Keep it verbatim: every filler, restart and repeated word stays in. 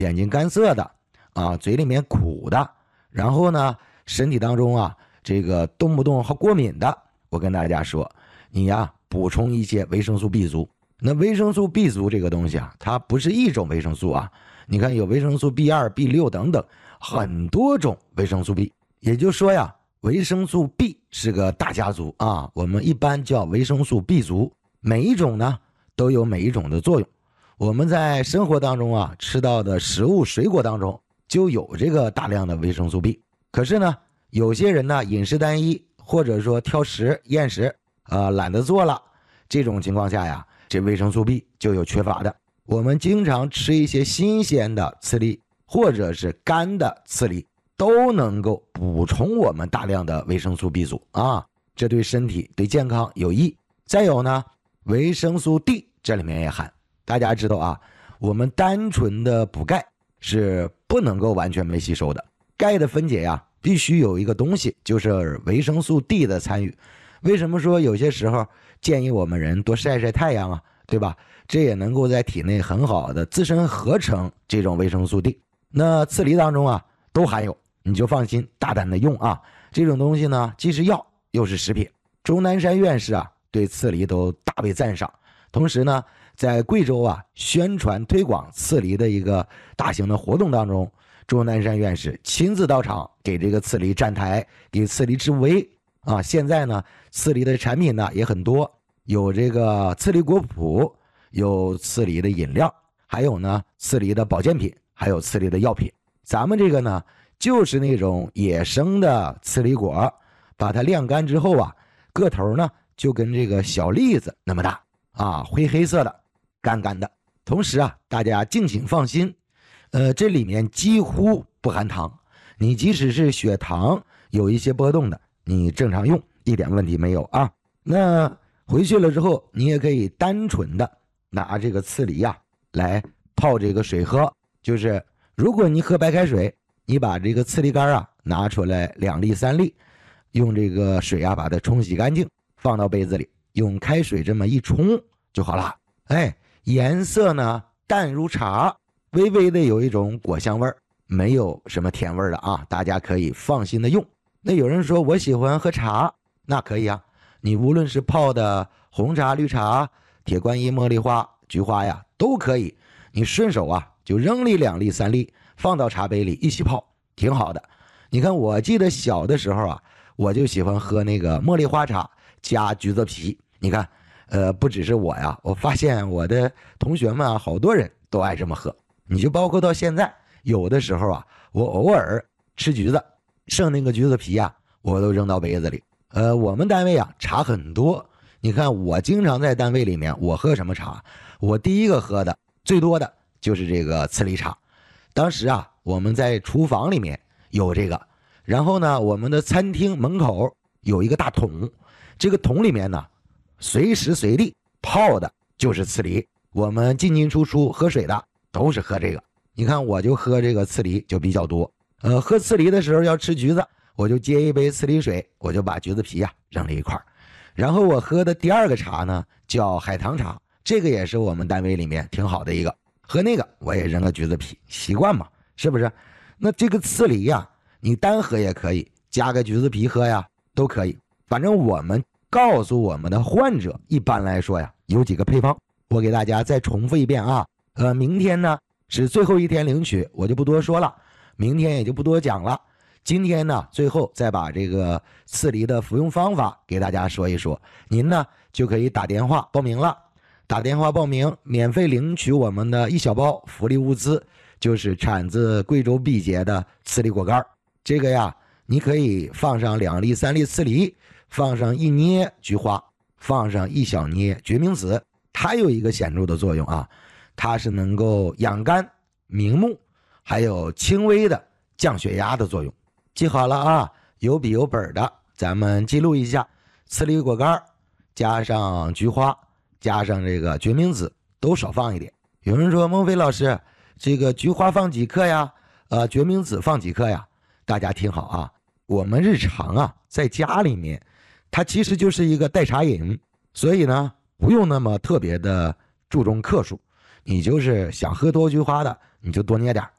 眼睛干涩的啊，嘴里面苦的，然后呢，身体当中啊，这个动不动好过敏的，我跟大家说，你呀补充一些维生素 B 族。那维生素 B 族这个东西啊，它不是一种维生素啊，你看有维生素 B 二、B 六 等等，很多种维生素 B。也就是说呀，维生素 B 是个大家族啊，我们一般叫维生素 B 族，每一种呢都有每一种的作用。我们在生活当中啊，吃到的食物水果当中就有这个大量的维生素 B。可是呢，有些人呢饮食单一，或者说挑食厌食，呃懒得做了，这种情况下呀，这维生素 B 就有缺乏的。我们经常吃一些新鲜的刺梨，或者是干的刺梨，都能够补充我们大量的维生素 B 族啊，这对身体对健康有益。再有呢，维生素 D 这里面也含。大家知道啊，我们单纯的补钙是不能够完全没吸收的，钙的分解呀，必须有一个东西，就是维生素 D 的参与。为什么说有些时候建议我们人多晒晒太阳啊，对吧？这也能够在体内很好的自身合成这种维生素 D。那刺梨当中啊都含有，你就放心大胆的用啊。这种东西呢，既是药又是食品。钟南山院士啊对刺梨都大为赞赏，同时呢，在贵州啊宣传推广刺梨的一个大型的活动当中，钟南山院士亲自到场给这个刺梨站台，给刺梨助威啊。现在呢，刺梨的产品呢也很多，有这个刺梨果脯，有刺梨的饮料，还有呢刺梨的保健品，还有刺梨的药品。咱们这个呢就是那种野生的刺梨果，把它晾干之后啊，个头呢就跟这个小栗子那么大啊，灰黑色的，干干的。同时啊，大家敬请放心，呃，这里面几乎不含糖，你即使是血糖有一些波动的，你正常用一点问题没有啊。那回去了之后，你也可以单纯的拿这个刺梨呀、啊、来泡这个水喝，就是如果你喝白开水，你把这个刺梨干啊拿出来两粒三粒，用这个水啊把它冲洗干净，放到杯子里，用开水这么一冲就好了。哎，颜色呢淡如茶，微微的有一种果香味儿，没有什么甜味儿的啊，大家可以放心的用。那有人说我喜欢喝茶，那可以啊，你无论是泡的红茶、绿茶、铁观音、茉莉花、菊花呀，都可以。你顺手啊就扔里两粒三粒，放到茶杯里一起泡，挺好的。你看，我记得小的时候啊，我就喜欢喝那个茉莉花茶加橘子皮。你看，呃，不只是我呀，我发现我的同学们啊，好多人都爱这么喝。你就包括到现在，有的时候啊，我偶尔吃橘子，剩那个橘子皮啊，我都扔到杯子里。呃，我们单位啊茶很多，你看我经常在单位里面，我喝什么茶？我第一个喝的最多的就是这个刺梨茶。当时啊，我们在厨房里面有这个，然后呢，我们的餐厅门口有一个大桶，这个桶里面呢，随时随地泡的就是刺梨。我们进进出出喝水的都是喝这个。你看，我就喝这个刺梨就比较多。呃，喝刺梨的时候要吃橘子，我就接一杯刺梨水，我就把橘子皮啊扔了一块。然后我喝的第二个茶呢，叫海棠茶，这个也是我们单位里面挺好的一个。喝那个我也扔个橘子皮，习惯嘛，是不是？那这个刺梨呀，你单喝也可以，加个橘子皮喝呀，都可以。反正我们告诉我们的患者，一般来说呀，有几个配方，我给大家再重复一遍啊。呃，明天呢是最后一天领取，我就不多说了，明天也就不多讲了。今天呢，最后再把这个刺梨的服用方法给大家说一说，您呢就可以打电话报名了。打电话报名，免费领取我们的一小包福利物资，就是产自贵州毕节的刺梨果干。这个呀，你可以放上两粒三粒刺梨，放上一捏菊花，放上一小捏决明子。它有一个显著的作用啊，它是能够养肝明目，还有轻微的降血压的作用。记好了啊，有笔有本的，咱们记录一下：刺梨果干加上菊花加上这个决明子，都少放一点。有人说，孟非老师，这个菊花放几克呀？呃，决明子放几克呀？大家听好啊，我们日常啊，在家里面，它其实就是一个代茶饮，所以呢，不用那么特别的注重克数。你就是想喝多菊花的，你就多捏点，